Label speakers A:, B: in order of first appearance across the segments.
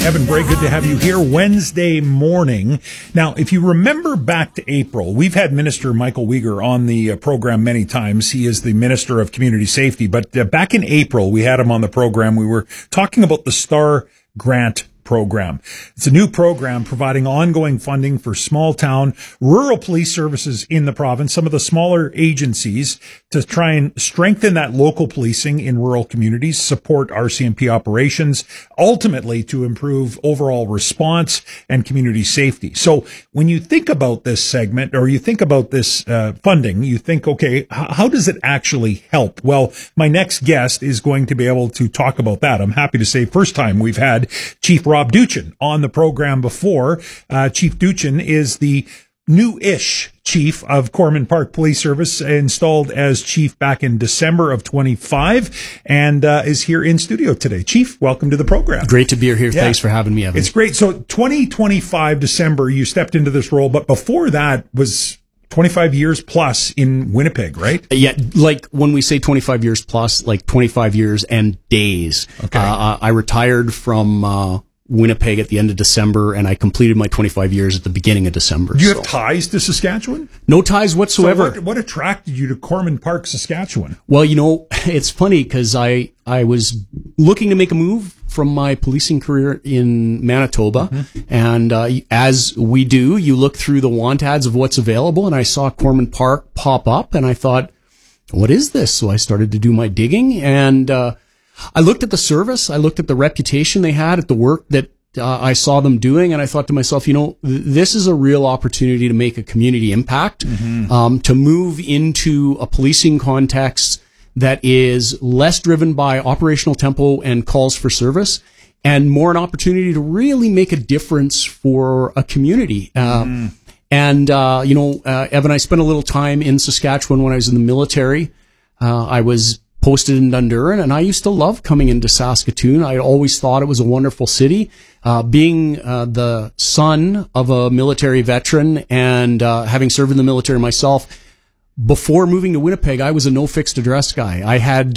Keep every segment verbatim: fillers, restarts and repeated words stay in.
A: Evan Bray, good to have you here Wednesday morning. Now, if you remember back to April, we've had Minister Michael Weger on the uh, program many times. He is the Minister of Community Safety. But uh, back in April, we had him on the program. We were talking about the STAR Grant program. It's a new program providing ongoing funding for small town rural police services in the province, some of the smaller agencies, to try and strengthen that local policing in rural communities, support R C M P operations, ultimately to improve overall response and community safety. So when you think about this segment, or you think about this uh, funding, you think, okay, h- how does it actually help? Well, my next guest is going to be able to talk about that. I'm happy to say first time we've had Chief Rob Duchin on the program before. Uh, Chief Duchin is the new-ish chief of Corman Park Police Service, installed as chief back in December of twenty-five, and uh, is here in studio today. Chief, welcome to the program.
B: Great to be here.
A: Yeah.
B: Thanks for having me, Evan.
A: It's great. So twenty twenty-five December, you stepped into this role, but before that was twenty-five years plus in Winnipeg, right?
B: Yeah, like when we say twenty-five years plus, like twenty-five years and days.
A: Okay.
B: Uh, I retired from uh, Winnipeg at the end of December, and I completed my twenty-five years at the beginning of December.
A: Do you
B: so.
A: have ties to Saskatchewan?
B: No ties whatsoever.
A: So what, what attracted you to Corman Park, Saskatchewan?
B: Well, you know, it's funny because I, I was looking to make a move from my policing career in Manitoba. Mm-hmm. And uh, as we do, you look through the want ads of what's available, and I saw Corman Park pop up, and I thought, what is this? So I started to do my digging, and uh, I looked at the service, I looked at the reputation they had, at the work that uh, I saw them doing, and I thought to myself, you know, th- this is a real opportunity to make a community impact, mm-hmm. um, to move into a policing context that is less driven by operational tempo and calls for service, and more an opportunity to really make a difference for a community. Uh, mm. And, uh, you know, uh, Evan, I spent a little time in Saskatchewan when I was in the military. Uh, I was posted in Dundurn, and I used to love coming into Saskatoon. I always thought it was a wonderful city. Uh, being uh, the son of a military veteran and uh, having served in the military myself, before moving to Winnipeg, I was a no fixed address guy. I had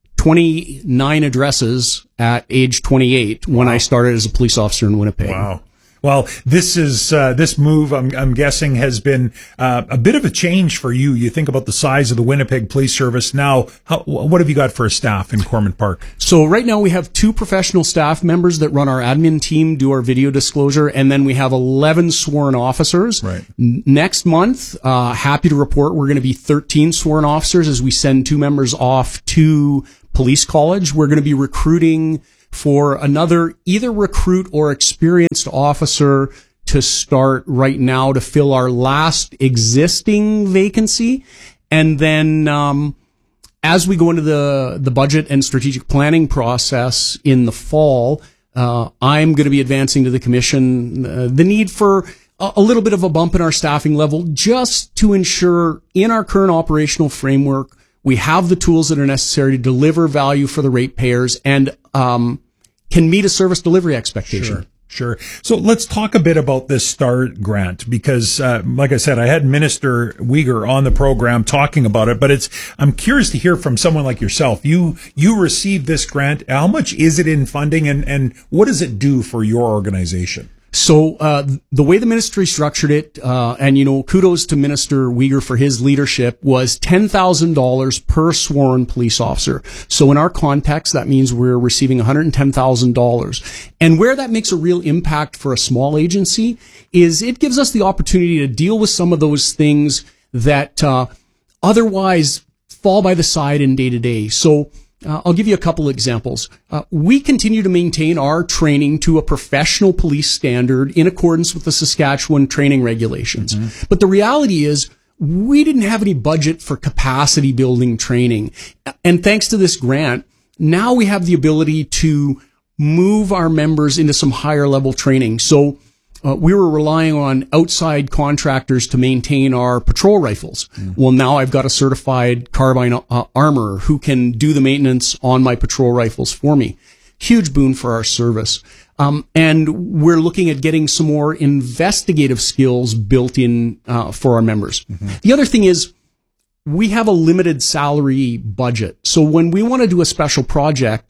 B: twenty-nine addresses at age twenty-eight when wow. I started as a police officer in Winnipeg.
A: Wow. Well, this is uh, this move, I'm, I'm guessing, has been uh, a bit of a change for you. You think about the size of the Winnipeg Police Service now. How, what have you got for a staff in Corman Park?
B: So right now we have two professional staff members that run our admin team, do our video disclosure, and then we have eleven sworn officers.
A: Right.
B: N- next month, uh, happy to report, we're going to be thirteen sworn officers as we send two members off to police college. We're going to be recruiting for another either recruit or experienced officer to start right now to fill our last existing vacancy. And then, um, as we go into the, the budget and strategic planning process in the fall, uh, I'm going to be advancing to the commission uh, the need for a, a little bit of a bump in our staffing level, just to ensure in our current operational framework, we have the tools that are necessary to deliver value for the ratepayers and um, can meet a service delivery expectation.
A: Sure, sure. So let's talk a bit about this STAR grant, because, uh, like I said, I had Minister Weger on the program talking about it, but it's, I'm curious to hear from someone like yourself. You, you received this grant. How much is it in funding, and, and what does it do for your organization?
B: So uh the way the ministry structured it, uh and, you know, kudos to Minister Weger for his leadership, was ten thousand dollars per sworn police officer. So in our context, that means we're receiving one hundred ten thousand dollars. And where that makes a real impact for a small agency is it gives us the opportunity to deal with some of those things that uh otherwise fall by the side in day to day. So Uh, I'll give you a couple examples. Uh, we continue to maintain our training to a professional police standard in accordance with the Saskatchewan training regulations. Mm-hmm. But the reality is we didn't have any budget for capacity building training. And thanks to this grant, now we have the ability to move our members into some higher level training. So Uh, we were relying on outside contractors to maintain our patrol rifles. Mm. Well, now I've got a certified carbine uh, armorer who can do the maintenance on my patrol rifles for me. Huge boon for our service. Um, and we're looking at getting some more investigative skills built in uh, for our members. Mm-hmm. The other thing is we have a limited salary budget. So when we want to do a special project,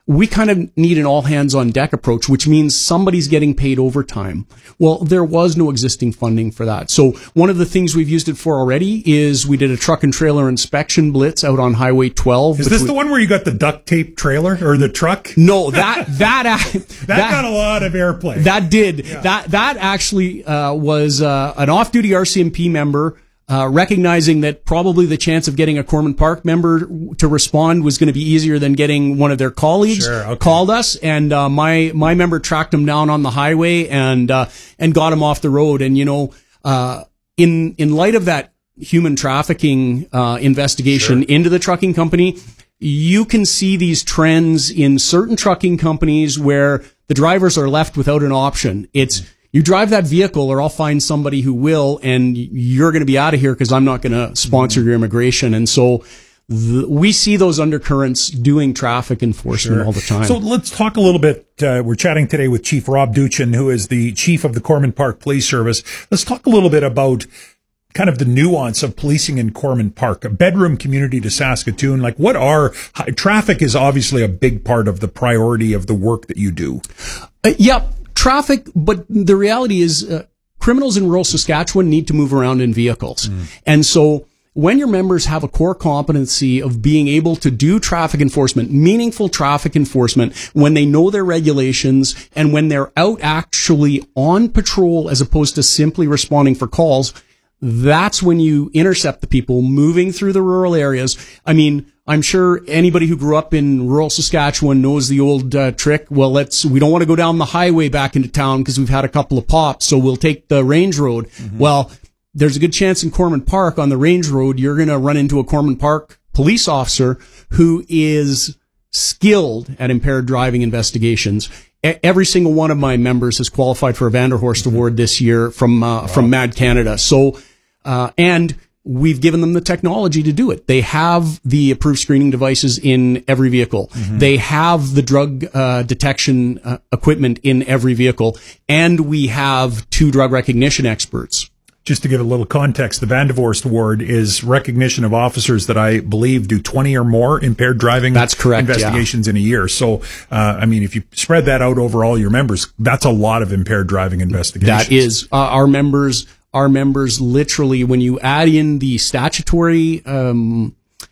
B: we kind of need an all hands on deck approach, which means somebody's getting paid overtime. Well, there was no existing funding for that. So one of the things we've used it for already is we did a truck and trailer inspection blitz out on Highway twelve.
A: Is this the one where you got the duct tape trailer or the truck?
B: No, that, that,
A: that, that got a lot of airplay.
B: That did. Yeah. That, that actually, uh, was, uh, an off-duty R C M P member, Uh, recognizing that probably the chance of getting a Corman Park member to respond was going to be easier than getting one of their colleagues,
A: sure, okay.
B: called us, and uh, my my member tracked him down on the highway and uh, and got him off the road. And you know, uh, in in light of that human trafficking uh, investigation
A: sure.
B: into the trucking company, you can see these trends in certain trucking companies where the drivers are left without an option. It's you drive that vehicle or I'll find somebody who will, and you're going to be out of here because I'm not going to sponsor your immigration. And so th- we see those undercurrents doing traffic enforcement
A: sure.
B: all the time.
A: So let's talk a little bit. Uh, we're chatting today with Chief Rob Duchin, who is the chief of the Corman Park Police Service. Let's talk a little bit about kind of the nuance of policing in Corman Park, a bedroom community to Saskatoon. Like what are, traffic is obviously a big part of the priority of the work that you do.
B: Uh, yep. Traffic, but the reality is uh, criminals in rural Saskatchewan need to move around in vehicles. Mm. And so when your members have a core competency of being able to do traffic enforcement, meaningful traffic enforcement, when they know their regulations and when they're out actually on patrol as opposed to simply responding for calls, that's when you intercept the people moving through the rural areas. I mean, I'm sure anybody who grew up in rural Saskatchewan knows the old uh, trick. Well, let's, we don't want to go down the highway back into town because we've had a couple of pops, so we'll take the range road. Mm-hmm. Well, there's a good chance in Corman Park on the range road, you're going to run into a Corman Park police officer who is skilled at impaired driving investigations. E- every single one of my members has qualified for a Vanderhorst Award this year from, uh, wow. from Mad Canada. So, uh, and, we've given them the technology to do it. They have the approved screening devices in every vehicle. Mm-hmm. They have the drug uh, detection uh, equipment in every vehicle. And we have two drug recognition experts.
A: Just to give a little context, the Vanderhorst Award is recognition of officers that I believe do twenty or more impaired driving
B: that's correct,
A: investigations
B: yeah.
A: in a year. So, uh, I mean, if you spread that out over all your members, that's a lot of impaired driving investigations.
B: That is. Uh, our members... Our members literally, when you add in the statutory um,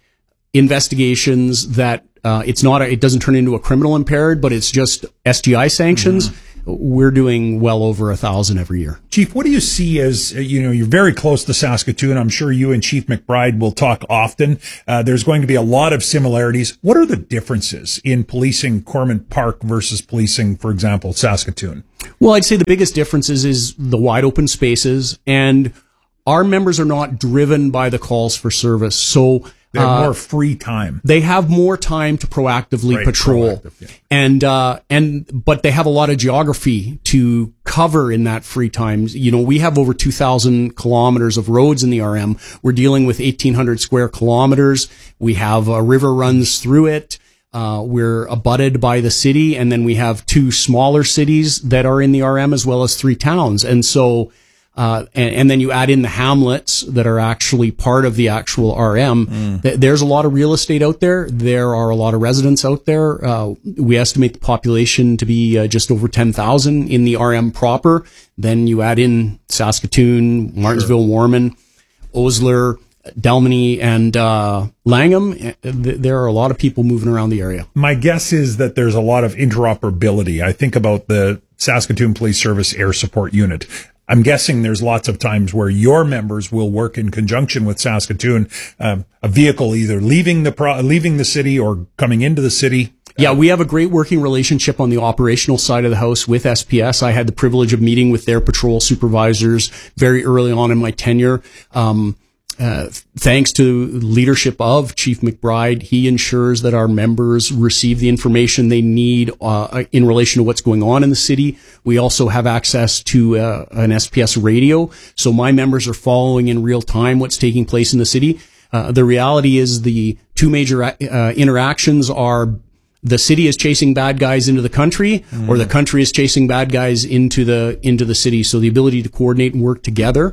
B: investigations that uh, it's not, a, it doesn't turn into a criminal impaired, but it's just S G I sanctions. Mm-hmm. We're doing well over a thousand every year.
A: Chief, what do you see as, you know, you're very close to Saskatoon. I'm sure you and Chief McBride will talk often. Uh, there's going to be a lot of similarities. What are the differences in policing Corman Park versus policing, for example, Saskatoon?
B: Well, I'd say the biggest differences is the wide open spaces, and our members are not driven by the calls for service. So
A: they have
B: uh,
A: more free time.
B: They have more time to proactively
A: right,
B: patrol.
A: Proactive, yeah.
B: And, uh, and, but they have a lot of geography to cover in that free time. You know, we have over two thousand kilometers of roads in the R M. We're dealing with eighteen hundred square kilometers. We have a river runs through it. Uh, we're abutted by the city, and then we have two smaller cities that are in the R M as well as three towns. And so, Uh, and, and then you add in the hamlets that are actually part of the actual R M. Mm. Th- there's a lot of real estate out there. There are a lot of residents out there. Uh, we estimate the population to be uh, just over ten thousand in the R M proper. Then you add in Saskatoon, Martinsville, sure. Warman, Osler, Dalmeny, and uh, Langham. Th- there are a lot of people moving around the area.
A: My guess is that there's a lot of interoperability. I think about the Saskatoon Police Service Air Support Unit. I'm guessing there's lots of times where your members will work in conjunction with Saskatoon, um, a vehicle either leaving the pro- leaving the city or coming into the city.
B: Yeah, we have a great working relationship on the operational side of the house with S P S. I had the privilege of meeting with their patrol supervisors very early on in my tenure. Um, Uh, thanks to leadership of Chief McBride, he ensures that our members receive the information they need uh, in relation to what's going on in the city. We also have access to uh, an S P S radio, so my members are following in real time what's taking place in the city. Uh, the reality is the two major uh, interactions are the city is chasing bad guys into the country, mm. or the country is chasing bad guys into the into the city. So the ability to coordinate and work together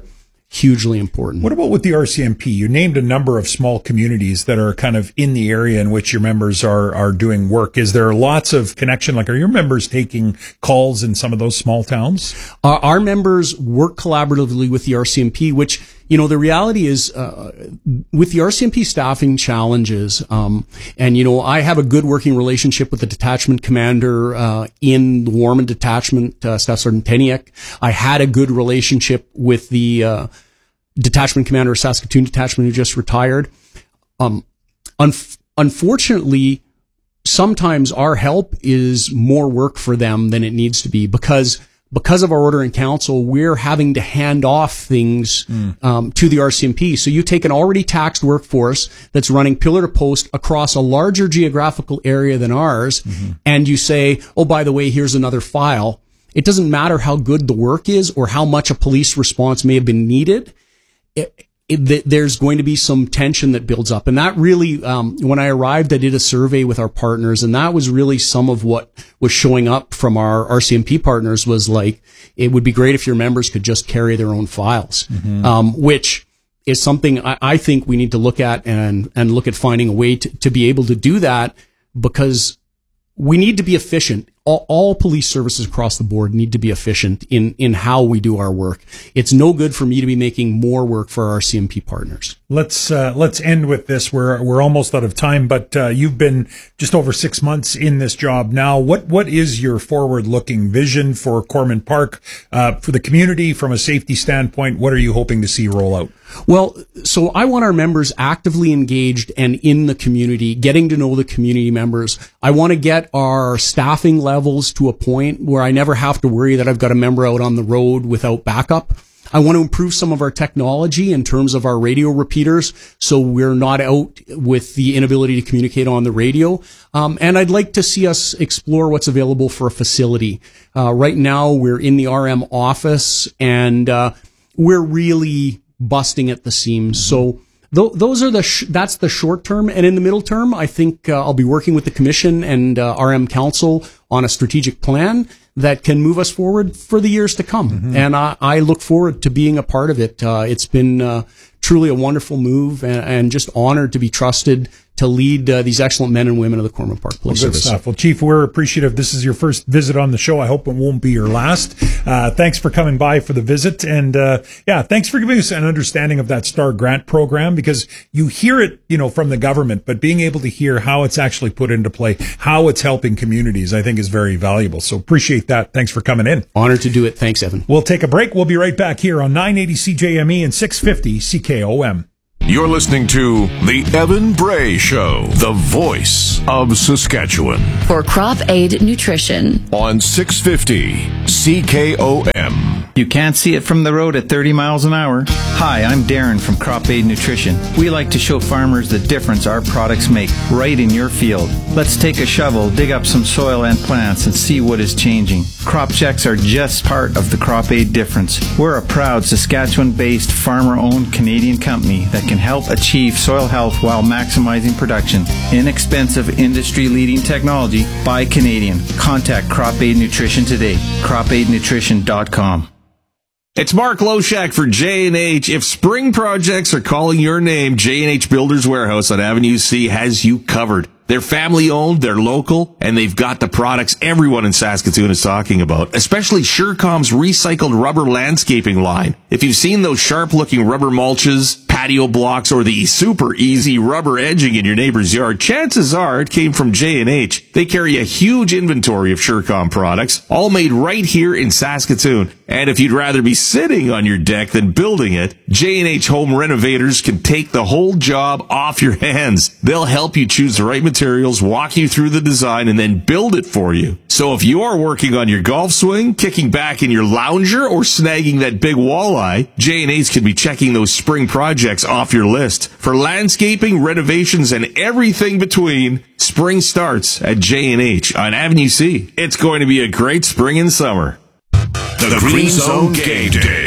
B: hugely important.
A: What about with the R C M P? You named a number of small communities that are kind of in the area in which your members are are doing work. Is there lots of connection? Like, are your members taking calls in some of those small towns?
B: Uh, our members work collaboratively with the R C M P, which, you know, the reality is, uh, with the R C M P staffing challenges, um, and, you know, I have a good working relationship with the detachment commander, uh, in the Warman Detachment, uh, Staff Sergeant Teniak. I had a good relationship with the, uh, detachment commander of Saskatoon Detachment who just retired. Um, un- unfortunately, sometimes our help is more work for them than it needs to be because Because of our order in council, we're having to hand off things mm. um, to the R C M P. So you take an already taxed workforce that's running pillar to post across a larger geographical area than ours, mm-hmm. and you say, oh, by the way, here's another file. It doesn't matter how good the work is or how much a police response may have been needed. It, it, there's going to be some tension that builds up. And that really, um, when I arrived, I did a survey with our partners, and that was really some of what was showing up from our R C M P partners was like, it would be great if your members could just carry their own files, mm-hmm. um, which is something I, I think we need to look at and, and look at finding a way to, to be able to do that, because we need to be efficient. All, all police services across the board need to be efficient in, in how we do our work. It's no good for me to be making more work for our R C M P partners. Let's uh, let's end with this. We're we're almost out of time, but uh, you've been just over six months in this job now. What what is your forward-looking vision for Corman Park, uh, for the community, from a safety standpoint? What are you hoping to see roll out? Well, so I want our members actively engaged and in the community, getting to know the community members. I want to get our staffing levels to a point where I never have to worry that I've got a member out on the road without backup. I want to improve some of our technology in terms of our radio repeaters, so we're not out with the inability to communicate on the radio. Um, and I'd like to see us explore what's available for a facility. Uh, right now, we're in the R M office, and uh, we're really busting at the seams. Mm-hmm. So th- those are the sh- that's the short term, and in the middle term, I think uh, I'll be working with the Commission and uh, R M Council on a strategic plan that can move us forward for the years to come. Mm-hmm. And I, I look forward to being a part of it. Uh, it's been uh, truly a wonderful move, and, and just honored to be trusted to lead uh, these excellent men and women of the Corman Park Police well, good Service. Stuff. Well, Chief, we're appreciative. This is your first visit on the show. I hope it won't be your last. Uh, thanks for coming by for the visit. And, uh, yeah, thanks for giving us an understanding of that STAR grant program, because you hear it, you know, from the government, but being able to hear how it's actually put into play, how it's helping communities, I think is very valuable. So appreciate that. Thanks for coming in. Honored to do it. Thanks, Evan. We'll take a break. We'll be right back here on nine eighty C J M E and six fifty C K O M.
C: You're listening to The Evan Bray Show, the voice of Saskatchewan. For Crop Aid Nutrition. On six fifty C K O M.
D: You can't see it from the road at thirty miles an hour. Hi, I'm Darren from Crop Aid Nutrition. We like to show farmers the difference our products make right in your field. Let's take a shovel, dig up some soil and plants, and see what is changing. Crop checks are just part of the Crop Aid difference. We're a proud Saskatchewan-based, farmer-owned Canadian company that can help achieve soil health while maximizing production. Inexpensive, industry-leading technology by Canadian. Contact Crop Aid Nutrition today. crop aid nutrition dot com.
E: It's Mark Loshak for J and H. If spring projects are calling your name, J and H Builders Warehouse on Avenue C has you covered. They're family-owned, they're local, and they've got the products everyone in Saskatoon is talking about, especially Surecom's recycled rubber landscaping line. If you've seen those sharp-looking rubber mulches, patio blocks, or the super easy rubber edging in your neighbor's yard, chances are it came from J and H. They carry a huge inventory of Surecom products, all made right here in Saskatoon. And if you'd rather be sitting on your deck than building it, J and H Home Renovators can take the whole job off your hands. They'll help you choose the right materials, walk you through the design, and then build it for you. So if you're working on your golf swing, kicking back in your lounger, or snagging that big walleye, J and H can be checking those spring projects off your list. For landscaping, renovations, and everything between, spring starts at J and H on Avenue C. It's going to be a great spring and summer.
C: The, the Green Zone Game Day.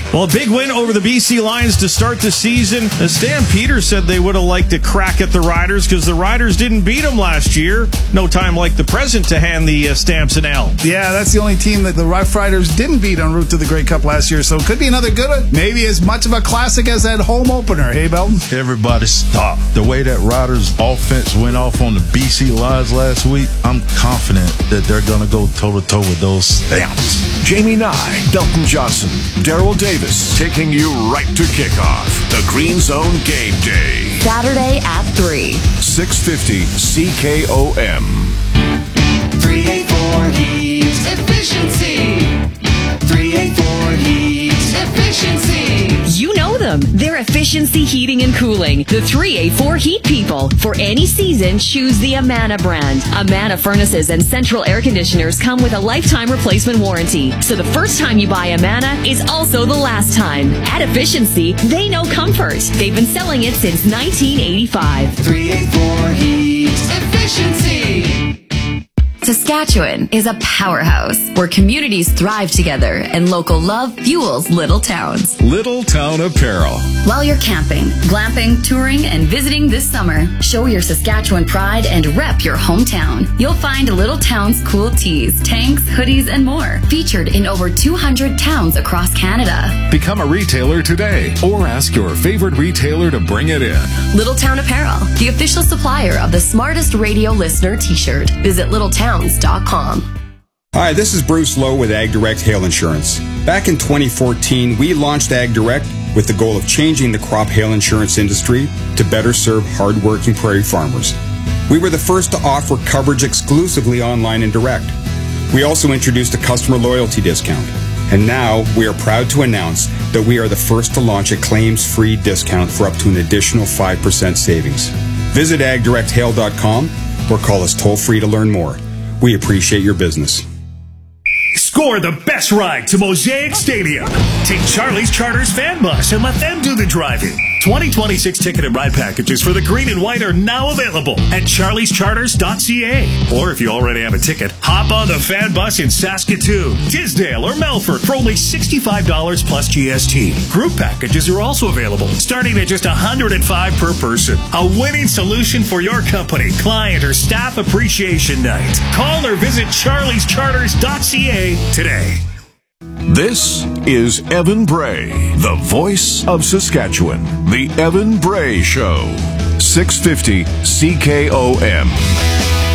E: Well, a big win over the B C Lions to start the season. As Stan Peters said they would have liked to crack at the Riders because the Riders didn't beat them last year. No time like the present to hand the uh, Stamps an L.
F: Yeah, that's the only team that the Rough Riders didn't beat en route to the Grey Cup last year, so it could be another good one. Maybe as much of a classic as that home opener. Hey, Belton?
G: Everybody stop. The way that Riders offense went off on the B C Lions last week, I'm confident that they're going to go toe-to-toe with those Stamps.
C: Jamie Nye, Belton Johnson, Daryl Davis, taking you right to kickoff. The Green Zone Game Day.
H: Saturday at three.
C: six fifty C K O M.
I: three eighty-four Heat Efficiency. three eighty-four Heat Efficiency.
H: You know them. They're Efficiency Heating and Cooling. The three eighty-four Heat people. For any season, choose the Amana brand. Amana furnaces and central air conditioners come with a lifetime replacement warranty. So the first time you buy Amana is also the last time. At Efficiency, they know comfort. They've been selling it since nineteen eighty-five.
I: three eighty-four Heat Efficiency.
H: Saskatchewan is a powerhouse where communities thrive together and local love fuels little towns.
C: Little Town Apparel.
H: While you're camping, glamping, touring, and visiting this summer, show your Saskatchewan pride and rep your hometown. You'll find Little Town's cool tees, tanks, hoodies, and more, featured in over two hundred towns across Canada.
C: Become a retailer today or ask your favorite retailer to bring it in.
H: Little Town Apparel, the official supplier of the smartest radio listener t-shirt. Visit little towns dot com.
J: Hi, this is Bruce Lowe with Ag Direct Hail Insurance. Back in twenty fourteen, we launched Ag Direct with the goal of changing the crop hail insurance industry to better serve hardworking prairie farmers. We were the first to offer coverage exclusively online and direct. We also introduced a customer loyalty discount. And now we are proud to announce that we are the first to launch a claims-free discount for up to an additional five percent savings. Visit ag direct hail dot com or call us toll-free to learn more. We appreciate your business.
K: Score the best ride to Mosaic Stadium. Take Charlie's Charters fan bus and let them do the driving. twenty twenty-six ticket and ride packages for the green and white are now available at charlies charters dot c a. Or if you already have a ticket, hop on the fan bus in Saskatoon, Tisdale, or Melfort for only sixty-five dollars plus G S T. Group packages are also available, starting at just one hundred five dollars per person. A winning solution for your company, client, or staff appreciation night. Call or visit charlies charters dot c a today.
C: This is Evan Bray, the voice of Saskatchewan. The Evan Bray Show. six fifty C K O M.